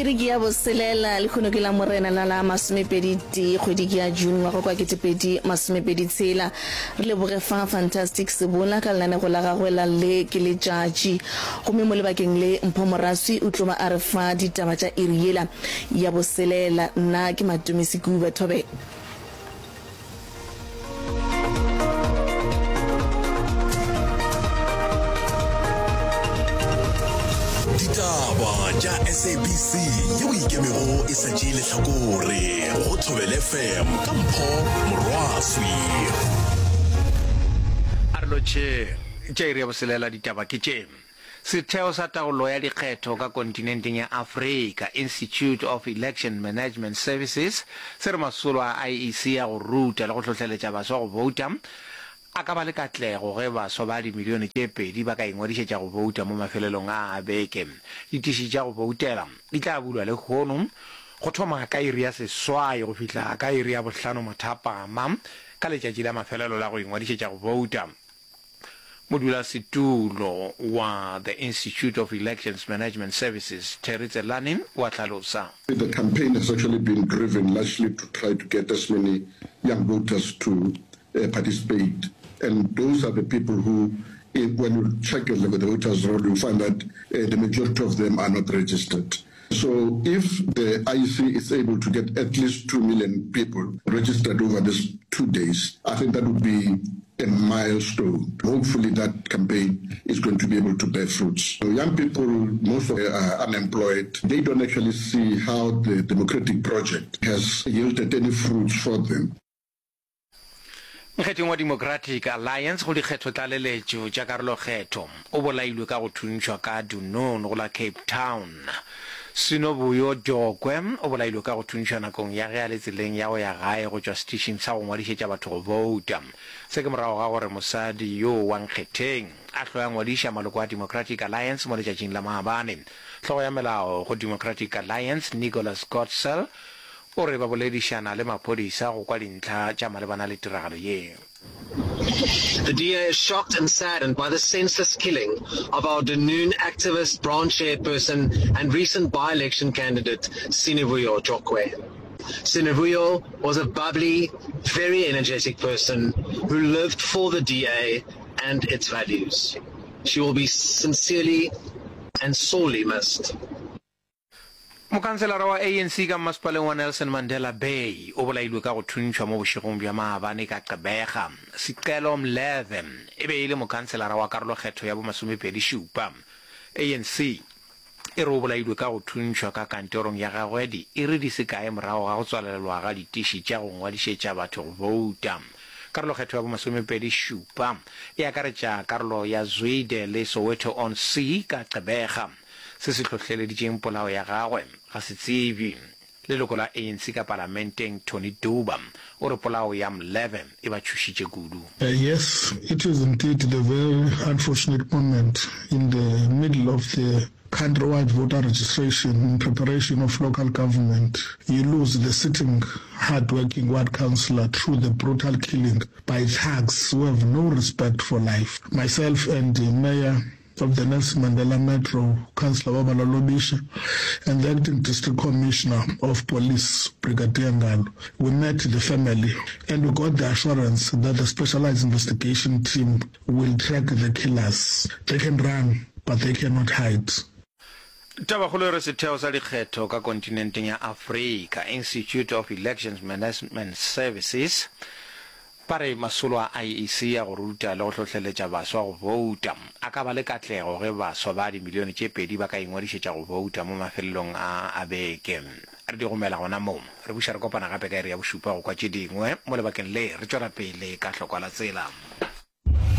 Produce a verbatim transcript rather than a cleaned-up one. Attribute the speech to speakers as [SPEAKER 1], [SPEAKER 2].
[SPEAKER 1] iri ke ya boselela le khono ke la morena la la masomepedi kgwedi ke ya June wa go kwa ketepedi masomepedi tshela re le boge fa fantastic sebola ka lana go la gagwe la le ke le tšatši go me mo le bakeng le mpho moraswi o tloba a re fa ditaba tša iri yela ya boselela nna ke Matumisi Kuba Thobe.
[SPEAKER 2] Ditaba tša S A B C yeo ikemego e sa tšee lehlakore go Thobela F M ka mpho moraswi
[SPEAKER 3] arlo tše tša iri ya boselela ditaba ke tše setheo sa taolo ya dikgetho ka kontinenteng ya Africa Institute of Election Management Services se re masolo a I E C ya go ruta le go hlohleletša baswa go vouta a ka ba le katlego ge baswa ba dimilione tše pedi ba ka ingwadišetša go vouta mo mafelelong a beke ditiši tša go voutela di tla bulwa le kgono go thoma ka iri ya seswai go fihla ka iri ya bohlano mothapama ka letšatši la mafelelo la go ingwadišetša go vouta. Modula Situlo wa the Institute of Elections Management Services Terry Tselane wa tlhalosa.
[SPEAKER 4] The campaign has actually been driven largely to try to get as many young voters to uh, participate, and those are the people who, if, when you check the voters roll, you find that uh, the majority of them are not registered. So if the I E C is able to get at least two million people registered over these two days, I think that would be a milestone. Hopefully that campaign is going to be able to bear fruits. So young people, most of them are unemployed. They don't actually see how the democratic project has yielded any fruits for them.
[SPEAKER 3] Nkgetheng wa Democratic Alliance go dikgetho tla leletšo tša karolo kgetho o bolailwe ka go thuntšhwa ka Dunoon go la Cape Town. Sinobuyo Jokwe o bolailwe ka go thuntšhwa nakong ya ge a le tseleng ya go ya gae go tšwa station sa go ngwadišetša batho go vouta. Se ke morago ga gore mosadi yo wa nkgetheng a tlo ya ngwadiša maloko a Democratic Alliance mo letšatšing la maabane. Hlogo ya melao go Democratic Alliance Nicholas Gottsell o re ba boledišana le maphodisa go kwa dintlha tša malebana le tiragalo ye.
[SPEAKER 5] The D A is shocked and saddened by the senseless killing of our Dunoon activist branch chairperson and recent by-election candidate Sinobuyo Jokwe. Sinobuyo was a bubbly, very energetic person who lived for the D A and its values. She will be sincerely and sorely missed.
[SPEAKER 3] Mokhanselara wa A N C ka masepaleng wa Nelson Mandela Bay o bolailwe ka go thuntšhwa mo bošegong bja maabane ka Gqeberha. Sicelo Mleve e be e le mokhanselara wa karolo kgetho ya bo masomepedi šupa. A N C e re o bolailwe ka go thuntšhwa ka kantorong ya gagwe di iri di se kae morago ga go tswalelwa ga ditiši tša go ngwadišetša batho go vouta. Karolo kgetho ya bo masomepedi šupa e akaretša karolo ya Zwide le Soweto on Sea ka Gqeberha. Se se hlohleleditšeng polao ya gagwe ga se tsebe leloko la A N C ka parlamenteng Tony Duba o re polao ya Mleve e ba tšhošitše kudu.
[SPEAKER 6] Uh, yes, it is indeed a very unfortunate moment in the middle of the countrywide voter registration in preparation of local government. You lose the sitting, hard-working ward councillor through the brutal killing by thugs who have no respect for life. Myself and the mayor of the Nelson Mandela Metro, Councillor Babala Lobisha, and the acting district commissioner of police, Brigadier Ngalo. We met the family and we got the assurance that the specialized investigation team will track the killers. They can run, but they cannot hide.
[SPEAKER 3] Tabakgolo re setheo sa dikgetho ka kontinenteng ya Africa Institute of Elections Management Services pare masolo a I E C ya go ruta le go hlohleletša baswa go vouta a ka ba le katlego ge baswa ba dimilione tše pedi ba ka ingwadišetša go vouta mo mafelelong a beke. Re di gomela gona moo re buša re kopana gape ka iri ya bošupa go kwa tše dingwe mo lebakeng le re tšwela pele ka hlokwa la tsela.